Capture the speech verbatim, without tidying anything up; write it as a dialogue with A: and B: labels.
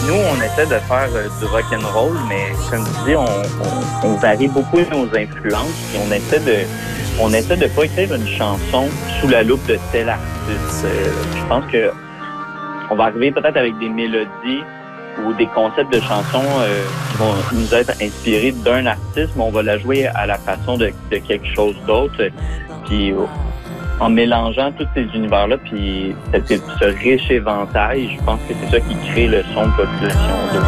A: nous, on essaie de faire euh, du rock'n'roll, mais comme tu dis, on, on, on varie beaucoup nos influences. Et on essaie de, on essaie de pas écrire une chanson sous la loupe de tel artiste. Euh, je pense que on va arriver peut-être avec des mélodies ou des concepts de chansons euh, qui vont nous être inspirés d'un artiste, mais on va la jouer à la façon de, de quelque chose d'autre. Puis en mélangeant tous ces univers-là, puis ce riche éventail, je pense que c'est ça qui crée le son de Population deux.